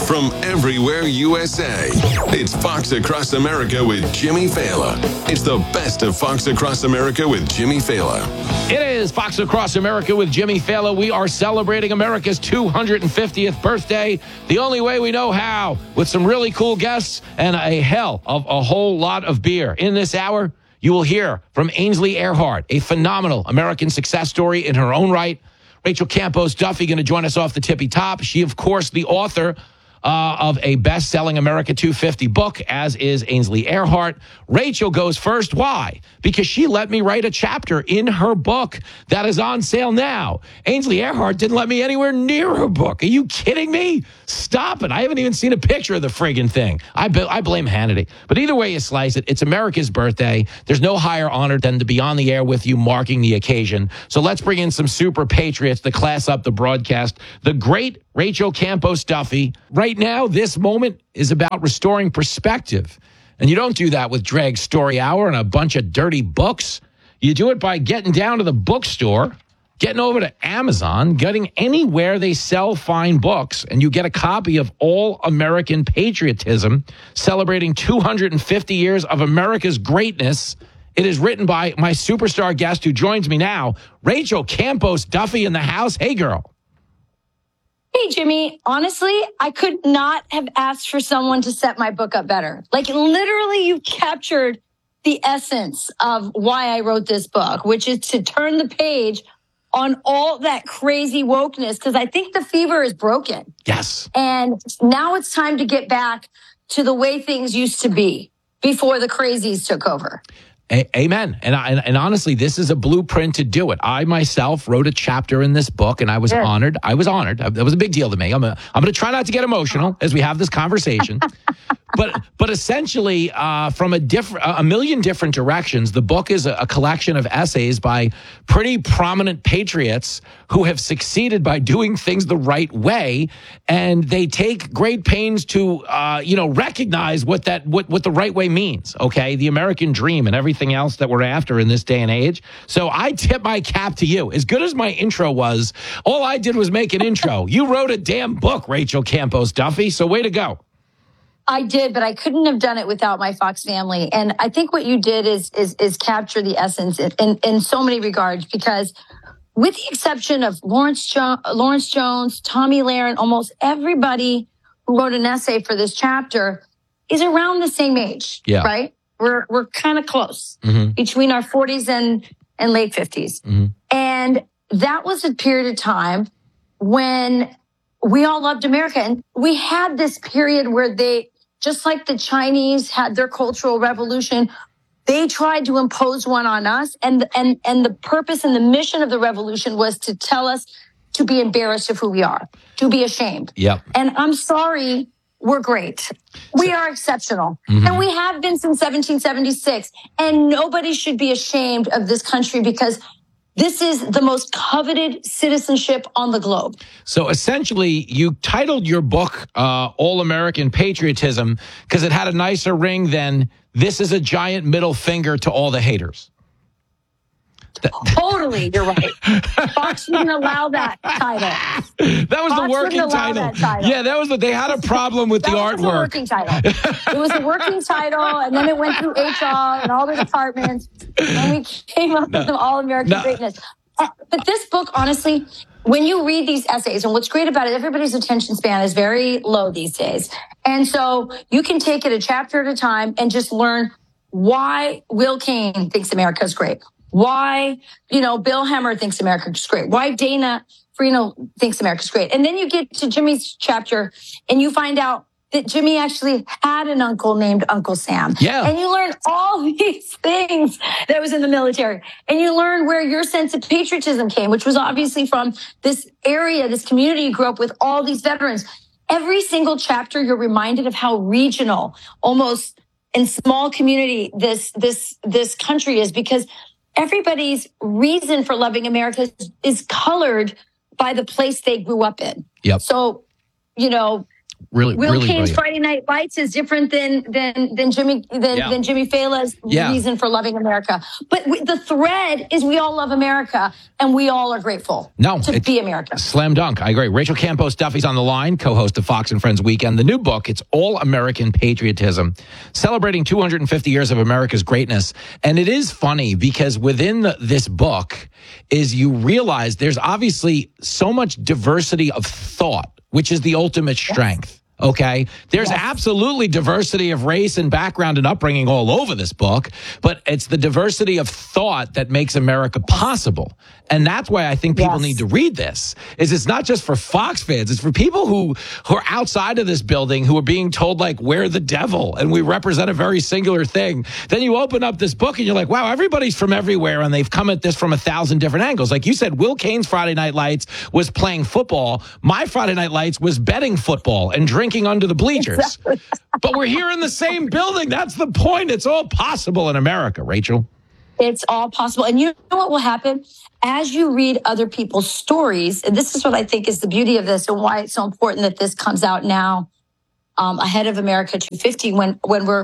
from everywhere USA. It's Fox Across America with Jimmy Fallon. It's the best of Fox Across America with Jimmy Fallon. It is Fox Across America with Jimmy Fallon. We are celebrating America's 250th birthday the only way we know how, with some really cool guests and a hell of a whole lot of beer. In this hour, you will hear from Ainsley Earhardt, a phenomenal American success story in her own right. Rachel Campos Duffy going to join us off the tippy top. She, of course, the author of a best-selling America 250 book, as is Ainsley Earhardt. Rachel goes first. Why? Because she let me write a chapter in her book that is on sale now. Ainsley Earhardt didn't let me anywhere near her book. Are you kidding me? Stop it. I haven't even seen a picture of the friggin' thing. I blame Hannity. But either way you slice it, it's America's birthday. There's no higher honor than to be on the air with you, marking the occasion. So let's bring in some super patriots to class up the broadcast. The great Rachel Campos Duffy. Right now, this moment is about restoring perspective. And you don't do that with Drag Story Hour and a bunch of dirty books. You do it by getting down to the bookstore, getting over to Amazon, getting anywhere they sell fine books, and you get a copy of All American Patriotism, celebrating 250 years of America's greatness. It is written by my superstar guest who joins me now, Rachel Campos Duffy in the house. Hey, girl. Hey, Jimmy, honestly, I could not have asked for someone to set my book up better. Like, literally, you captured the essence of why I wrote this book, which is to turn the page on all that crazy wokeness, because I think the fever is broken. Yes. And now it's time to get back to the way things used to be before the crazies took over. Amen. And honestly, this is a blueprint to do it. I myself wrote a chapter in this book, and I was honored. I was honored. That was a big deal to me. I'm going to try not to get emotional as we have this conversation. But essentially, from a million different directions, the book is a collection of essays by pretty prominent patriots who have succeeded by doing things the right way, and they take great pains to recognize what the right way means. Okay, the American dream and everything else that we're after in this day and age. So I tip my cap to you. As good as my intro was, all I did was make an intro. You wrote a damn book, Rachel Campos Duffy. So way to go. I did, but I couldn't have done it without my Fox family. And I think what you did is capture the essence in so many regards, because with the exception of Lawrence Jones, Tommy Lahren, almost everybody who wrote an essay for this chapter is around the same age, right? We're kind of close between our 40s and late 50s. Mm-hmm. And that was a period of time when we all loved America. And we had this period where they, just like the Chinese had their cultural revolution, they tried to impose one on us. And the purpose and the mission of the revolution was to tell us to be embarrassed of who we are, to be ashamed. Yep. And I'm sorry, we're great. We are exceptional. Mm-hmm. And we have been since 1776. And nobody should be ashamed of this country, because this is the most coveted citizenship on the globe. So essentially, you titled your book All American Patriotism because it had a nicer ring than "This is a giant middle finger to all the haters." Totally, you're right. Fox didn't allow that title. That was Fox the working title. Yeah, that was they had a problem with the artwork. That was the working title. It was a working title, and then it went through HR and all the departments, and we came up with the All-American Greatness. But this book, honestly, when you read these essays, and what's great about it, everybody's attention span is very low these days. And so you can take it a chapter at a time and just learn why Will Cain thinks America is great. Why, Bill Hemmer thinks America's great. Why Dana Farina thinks America's great. And then you get to Jimmy's chapter and you find out that Jimmy actually had an uncle named Uncle Sam. Yeah. And you learn all these things that was in the military. And you learn where your sense of patriotism came, which was obviously from this area, this community you grew up with, all these veterans. Every single chapter, you're reminded of how regional, almost in small community, this country is, because everybody's reason for loving America is colored by the place they grew up in. Yep. So, Really, Will really Kane's brilliant. Friday Night Lights is different than Jimmy Fallon's reason for loving America. But the thread is we all love America, and we all are grateful to be America. Slam dunk. I agree. Rachel Campos Duffy's on the line, co-host of Fox and Friends Weekend. The new book, it's All American Patriotism, celebrating 250 years of America's greatness. And it is funny because within this book is you realize there's obviously so much diversity of thought, which is the ultimate strength. Okay. There's absolutely diversity of race and background and upbringing all over this book, but it's the diversity of thought that makes America possible. And that's why I think people need to read this. Is it's not just for Fox fans. It's for people who are outside of this building who are being told, like, we're the devil and we represent a very singular thing. Then you open up this book and you're like, wow, everybody's from everywhere and they've come at this from 1,000 different angles. Like you said, Will Kane's Friday Night Lights was playing football. My Friday Night Lights was betting football and drinking under the bleachers. Exactly. But we're here in the same building. That's the point. It's all possible in America, Rachel. It's all possible. And you know what will happen? As you read other people's stories, and this is what I think is the beauty of this and why it's so important that this comes out now ahead of America 250 when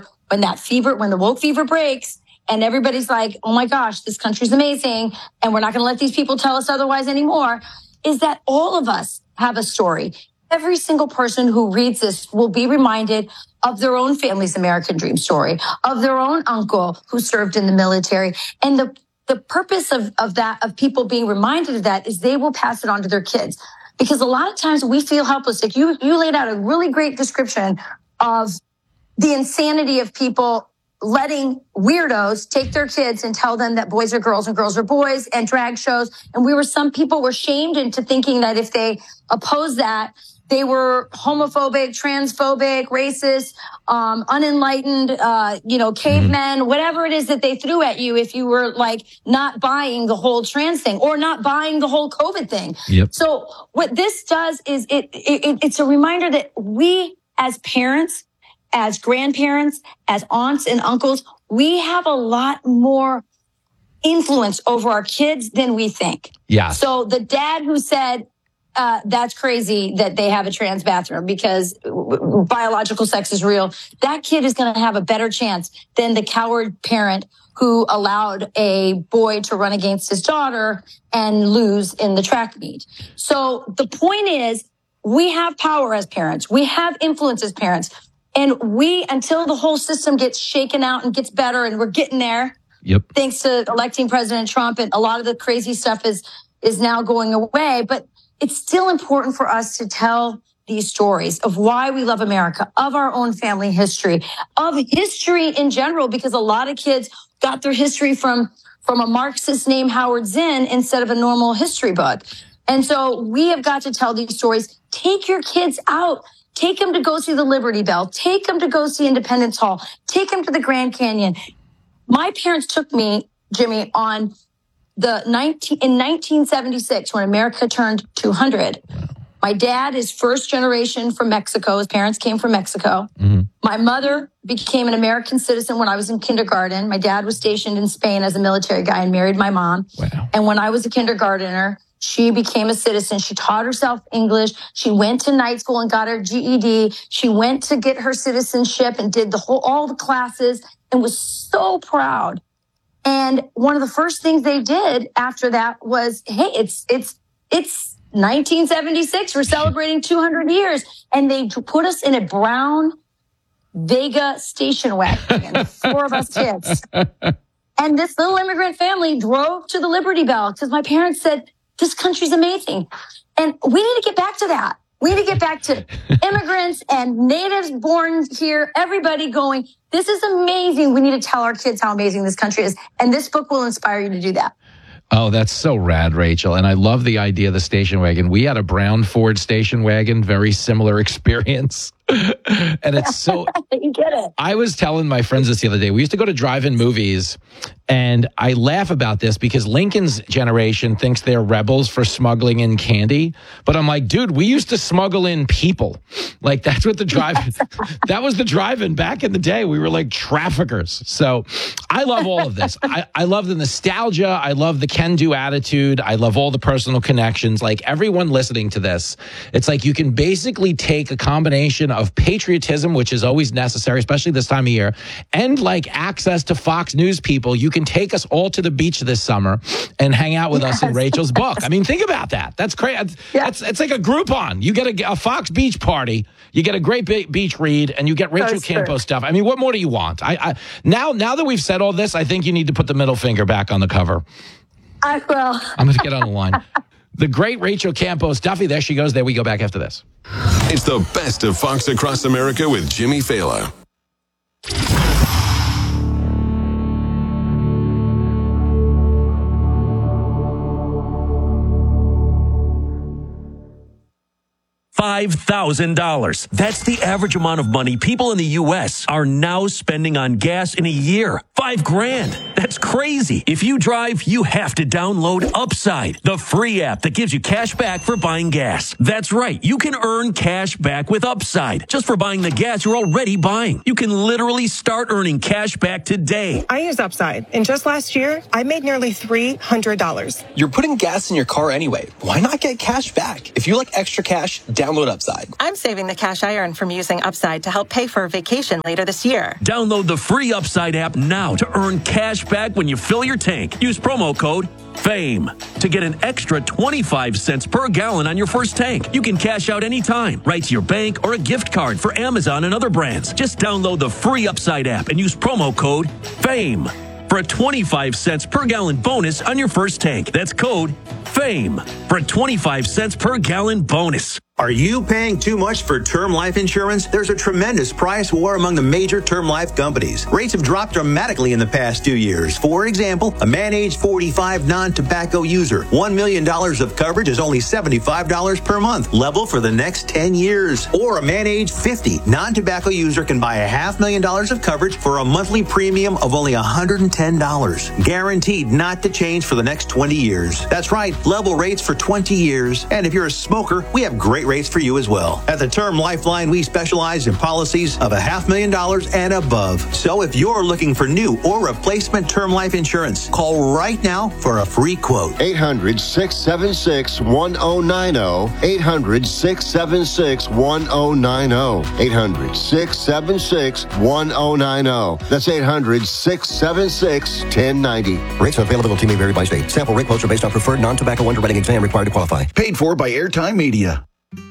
the woke fever breaks and everybody's like, oh my gosh, this country's amazing and we're not going to let these people tell us otherwise anymore, is that all of us have a story. Every single person who reads this will be reminded of their own family's American dream story, of their own uncle who served in the military. And the purpose of people being reminded of that is they will pass it on to their kids. Because a lot of times we feel helpless. Like you laid out a really great description of the insanity of people letting weirdos take their kids and tell them that boys are girls and girls are boys and drag shows. And some people were shamed into thinking that if they oppose that, they were homophobic, transphobic, racist, unenlightened, cavemen, whatever it is that they threw at you if you were like not buying the whole trans thing or not buying the whole COVID thing. Yep. So what this does is it's a reminder that we as parents, as grandparents, as aunts and uncles, we have a lot more influence over our kids than we think. Yeah. So the dad who said, that's crazy that they have a trans bathroom because biological sex is real. That kid is going to have a better chance than the coward parent who allowed a boy to run against his daughter and lose in the track meet. So the point is, we have power as parents. We have influence as parents. And until the whole system gets shaken out and gets better, and we're getting there, thanks to electing President Trump, and a lot of the crazy stuff is now going away. But it's still important for us to tell these stories of why we love America, of our own family history, of history in general, because a lot of kids got their history from a Marxist named Howard Zinn instead of a normal history book. And so we have got to tell these stories. Take your kids out. Take them to go see the Liberty Bell. Take them to go see Independence Hall. Take them to the Grand Canyon. My parents took me, Jimmy, on in 1976, when America turned 200, my dad is first generation from Mexico. His parents came from Mexico. Mm-hmm. My mother became an American citizen when I was in kindergarten. My dad was stationed in Spain as a military guy and married my mom. Wow. And when I was a kindergartner, she became a citizen. She taught herself English. She went to night school and got her GED. She went to get her citizenship and did all the classes and was so proud. And one of the first things they did after that was, hey, it's 1976. We're celebrating 200 years. And they put us in a brown Vega station wagon, 4 of us kids. And this little immigrant family drove to the Liberty Bell because my parents said, this country's amazing. And we need to get back to that. We need to get back to immigrants and natives born here, everybody going, this is amazing. We need to tell our kids how amazing this country is. And this book will inspire you to do that. Oh, that's so rad, Rachel. And I love the idea of the station wagon. We had a brown Ford station wagon, very similar experience. And it's so... You get it. I was telling my friends this the other day. We used to go to drive-in movies, and I laugh about this because Lincoln's generation thinks they're rebels for smuggling in candy. But I'm like, dude, we used to smuggle in people. Like that's what that was the drive-in back in the day. We were like traffickers. So I love all of this. I love the nostalgia. I love the can-do attitude. I love all the personal connections. Like everyone listening to this, it's like you can basically take a combination of patriotism, which is always necessary, especially this time of year, and like access to Fox News people. You can take us all to the beach this summer and hang out with us in Rachel's book. I mean, think about that. That's crazy. It's like a Groupon. You get a Fox Beach party, you get a great beach read, and you get Rachel Campos stuff. I mean, what more do you want? Now that we've said all this, I think you need to put the middle finger back on the cover. I will. I'm going to get on the line. The great Rachel Campos Duffy. There she goes. There we go back after this. It's the best of Fox Across America with Jimmy Fallon. $5,000. That's the average amount of money people in the U.S. are now spending on gas in a year. $5,000. That's crazy. If you drive, you have to download Upside, the free app that gives you cash back for buying gas. That's right. You can earn cash back with Upside just for buying the gas you're already buying. You can literally start earning cash back today. I use Upside, and just last year, I made nearly $300. You're putting gas in your car anyway. Why not get cash back? If you like extra cash, download Upside. I'm saving the cash I earn from using Upside to help pay for a vacation later this year. Download the free Upside app now to earn cash back when you fill your tank. Use promo code FAME to get an extra 25 cents per gallon on your first tank. You can cash out anytime, right to your bank or a gift card for Amazon and other brands. Just download the free Upside app and use promo code FAME for a 25 cents per gallon bonus on your first tank. That's code FAME for a 25 cents per gallon bonus. Are you paying too much for term life insurance? There's a tremendous price war among the major term life companies. Rates have dropped dramatically in the past 2 years. For example, a man age 45 non-tobacco user, $1 million of coverage is only $75 per month, level for the next 10 years. Or a man age 50 non-tobacco user can buy $500,000 of coverage for a monthly premium of only $110, guaranteed not to change for the next 20 years. That's right, level rates for 20 years. And if you're a smoker, we have great rates for you as well. At the Term Lifeline, we specialize in policies of $500,000 and above. So if you're looking for new or replacement term life insurance, call right now for a free quote. 800-676-1090. 800-676-1090. 800-676-1090. That's 800-676-1090. Rates and availability may vary by state. Sample rate quotes are based on preferred non-tobacco underwriting exam required to qualify. Paid for by Airtime Media.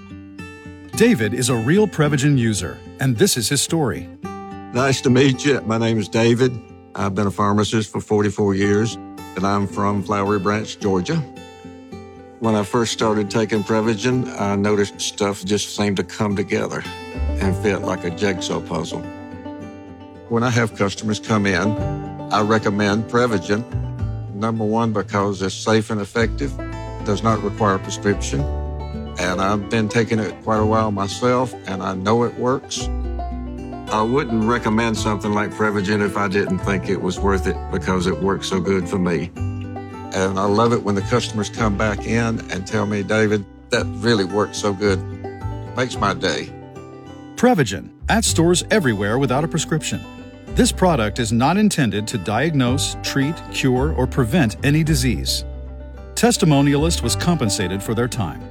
David is a real Prevagen user, and this is his story. Nice to meet you. My name is David. I've been a pharmacist for 44 years, and I'm from Flowery Branch, Georgia. When I first started taking Prevagen, I noticed stuff just seemed to come together and fit like a jigsaw puzzle. When I have customers come in, I recommend Prevagen. Number one, because it's safe and effective, does not require a prescription. And I've been taking it quite a while myself, and I know it works. I wouldn't recommend something like Prevagen if I didn't think it was worth it because it works so good for me. And I love it when the customers come back in and tell me, David, that really works so good. It makes my day. Prevagen, at stores everywhere without a prescription. This product is not intended to diagnose, treat, cure, or prevent any disease. Testimonialist was compensated for their time.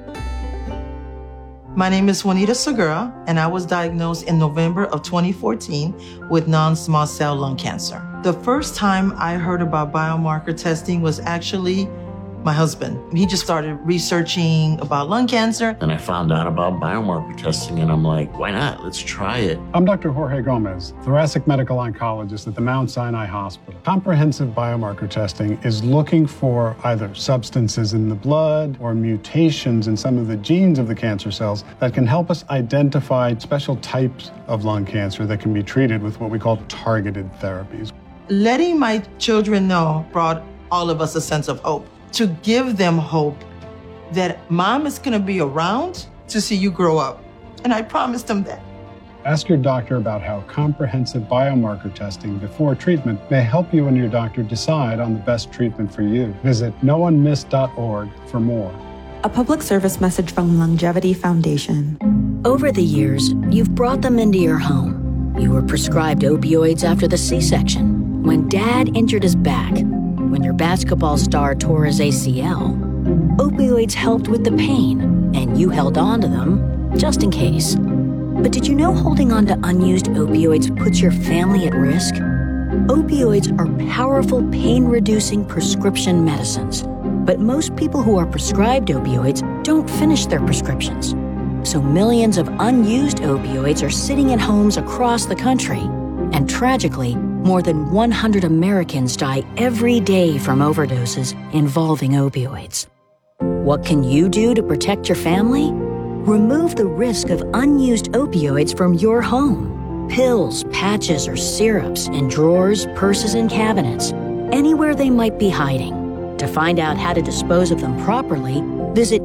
My name is Juanita Segura, and I was diagnosed in November of 2014 with non-small cell lung cancer. The first time I heard about biomarker testing was actually my husband. He just started researching about lung cancer. And I found out about biomarker testing, and I'm like, why not? Let's try it. I'm Dr. Jorge Gomez, thoracic medical oncologist at the Mount Sinai Hospital. Comprehensive biomarker testing is looking for either substances in the blood or mutations in some of the genes of the cancer cells that can help us identify special types of lung cancer that can be treated with what we call targeted therapies. Letting my children know brought all of us a sense of hope. To give them hope that mom is going to be around to see you grow up. And I promised them that. Ask your doctor about how comprehensive biomarker testing before treatment may help you and your doctor decide on the best treatment for you. Visit noonemiss.org for more. A public service message from Longevity Foundation. Over the years, you've brought them into your home. You were prescribed opioids after the C-section, when Dad injured his back, when your basketball star tore his ACL. Opioids helped with the pain, and you held on to them just in case. But did you know holding on to unused opioids puts your family at risk? Opioids are powerful pain-reducing prescription medicines. But most people who are prescribed opioids don't finish their prescriptions. So millions of unused opioids are sitting in homes across the country. And tragically, more than 100 Americans die every day from overdoses involving opioids. What can you do to protect your family? Remove the risk of unused opioids from your home. Pills, patches, or syrups in drawers, purses, and cabinets, anywhere they might be hiding. To find out how to dispose of them properly, visit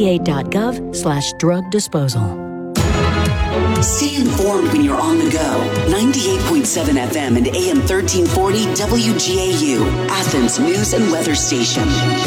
fda.gov/drug disposal. Stay informed when you're on the go. 98.7 FM and AM 1340 WGAU, Athens News and Weather Station.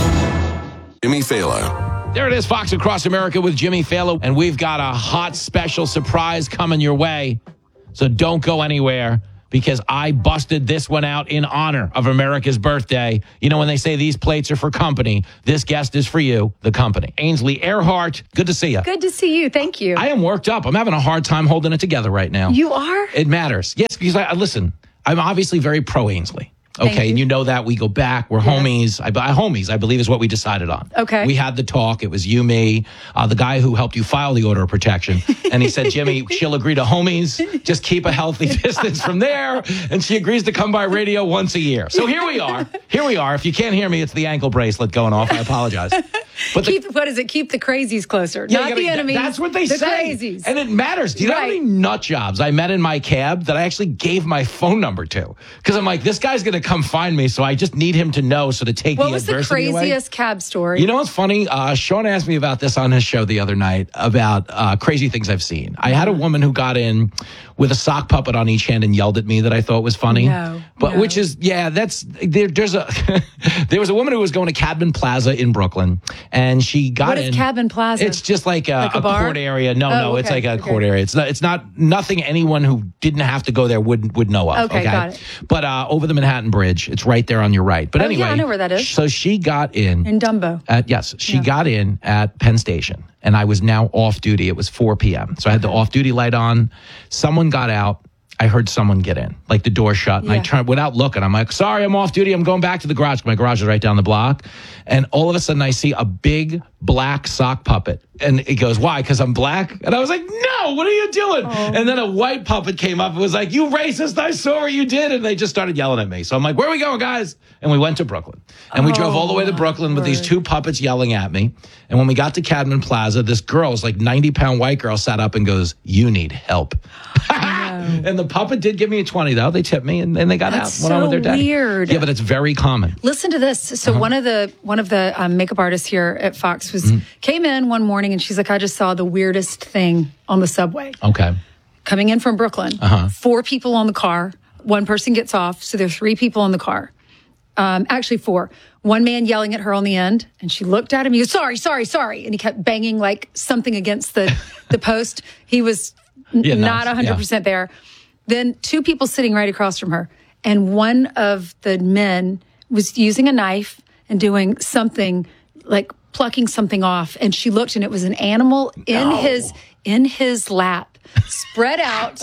Jimmy Fallon. There it is, Fox Across America with Jimmy Fallon. And we've got a hot special surprise coming your way. So don't go anywhere, because I busted this one out in honor of America's birthday. You know, when they say these plates are for company, this guest is for you, the company. Ainsley Earhardt, good to see you. Good to see you. Thank you. I am worked up. I'm having a hard time holding it together right now. You are? It matters. Yes, because listen, I'm obviously very pro Ainsley. Okay, and you know that. We go back. We're homies. Homies, I believe, is what we decided on. Okay. We had the talk. It was you, me, the guy who helped you file the order of protection. And he said, Jimmy, she'll agree to homies. Just keep a healthy distance from there. And she agrees to come by radio once a year. So here we are. If you can't hear me, it's the ankle bracelet going off. I apologize. But what is it? Keep the crazies closer, not the enemies. That's what they say. The crazies. And it matters. Do you know how many nut jobs I met in my cab that I actually gave my phone number to? Because I'm like, this guy's going to come find me, so I just need him to know, so to take the adversity away. What was the craziest cab story? You know what's funny? Sean asked me about this on his show the other night, about crazy things I've seen. I had a woman who got in with a sock puppet on each hand and yelled at me that I thought was funny. Which is, there's there was a woman who was going to Cadman Plaza in Brooklyn, and she got in. What is Cadman Plaza? It's just like a court area. No, it's like a court area. It's not nothing anyone who didn't have to go there would know of. Okay, got it. But over the Manhattan Bridge, it's right there on your right. But anyway, yeah, I know where that is. So she got in Dumbo. She got in at Penn Station, and I was now off duty. It was 4 p.m. So I had the off-duty light on. Someone got out. I heard someone get in, like the door shut, and I turned without looking. I'm like, sorry, I'm off duty. I'm going back to the garage. My garage is right down the block. And all of a sudden I see a big black sock puppet. And it goes, why? Because I'm black? And I was like, no, what are you doing? Oh. And then a white puppet came up and was like, you racist, I saw what you did. And they just started yelling at me. So I'm like, where are we going, guys? And we went to Brooklyn. And we drove all the way to Brooklyn with these two puppets yelling at me. And when we got to Cadman Plaza, this girl, this like 90-pound white girl, sat up and goes, you need help. And the puppet did give me a 20, though. They tipped me, and they got out. Went on with their day. Weird. Yeah, but it's very common. Listen to this. So one of the makeup artists here at Fox came in one morning, and she's like, I just saw the weirdest thing on the subway. Okay. Coming in from Brooklyn. 4 people on the car. One person gets off, so there are 3 people in the car. Actually 4. One man yelling at her on the end, and she looked at him. He goes, sorry, sorry, sorry. And he kept banging like something against the post. He was not 100% there. Then 2 people sitting right across from her. And one of the men was using a knife and doing something, like plucking something off. And she looked, and it was an animal in his lap, spread out.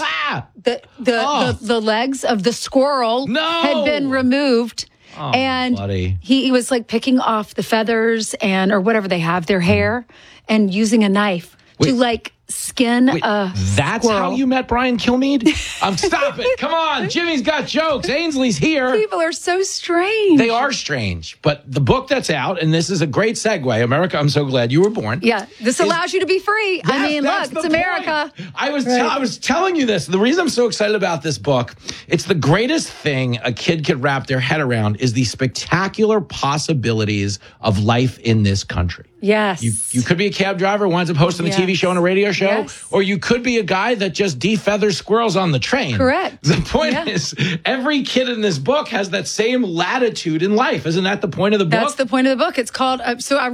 The legs of the squirrel had been removed. Oh, and buddy. He was like picking off the feathers or whatever they have, their hair, and using a knife to like skin a That's squirrel. how you met Brian Kilmeade? Stop it. Come on. Jimmy's got jokes. Ainsley's here. People are so strange. They are strange. But the book that's out, and this is a great segue, America, I'm so glad you were born. Yeah, this allows you to be free. Yes, I mean, look, it's America. I was telling you this. The reason I'm so excited about this book, it's the greatest thing a kid could wrap their head around is the spectacular possibilities of life in this country. Yes. You could be a cab driver, winds up hosting a TV show and a radio show, or you could be a guy that just defeathers squirrels on the train. Correct. The point is, every kid in this book has that same latitude in life. Isn't that the point of the book? That's the point of the book. It's called, so I wrote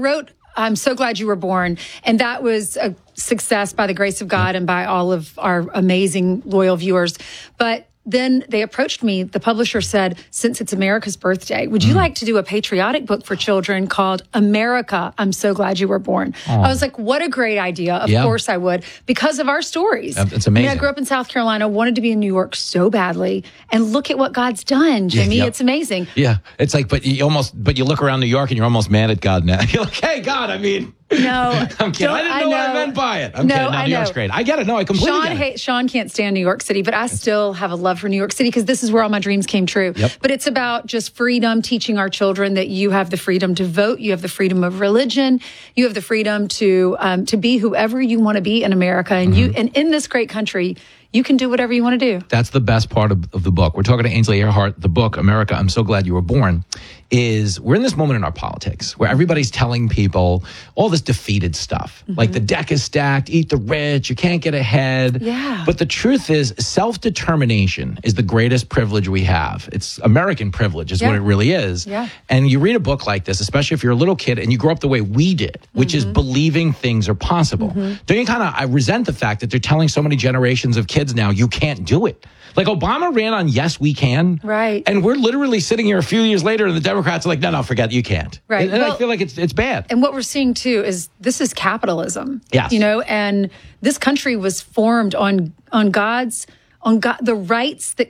I'm so glad you were born. And that was a success by the grace of God and by all of our amazing, loyal viewers. But then they approached me. The publisher said, since it's America's birthday, would you like to do a patriotic book for children called America, I'm So Glad You Were Born? I was like, what a great idea. Of course I would, because of our stories. It's amazing. I grew up in South Carolina, wanted to be in New York so badly. And look at what God's done, Jimmy. It's amazing. Yeah. It's like, but you look around New York and you're almost mad at God now. You're like, hey, God, I mean... No, I'm kidding. I didn't know what I meant by it. I'm kidding. No, New York's great. I get it. No, I completely get it. Sean can't stand New York City, but I still have a love for New York City because this is where all my dreams came true. Yep. But it's about just freedom, teaching our children that you have the freedom to vote, you have the freedom of religion, you have the freedom to be whoever you want to be in America, and and in this great country. You can do whatever you want to do. That's the best part of the book. We're talking to Ainsley Earhardt. The book, America, I'm So Glad You Were Born, we're in this moment in our politics where everybody's telling people all this defeated stuff. Like the deck is stacked, eat the rich, you can't get ahead. Yeah. But the truth is, self-determination is the greatest privilege we have. It's American privilege is what it really is. Yeah. And you read a book like this, especially if you're a little kid and you grow up the way we did, which is believing things are possible. Don't you I resent the fact that they're telling so many generations of kids now, you can't do it. Like Obama ran on Yes, We Can. Right. And we're literally sitting here a few years later and the Democrats are like, no, forget it, you can't. Right. And I feel like it's bad. And what we're seeing too is this is capitalism. Yes. And this country was formed on the rights that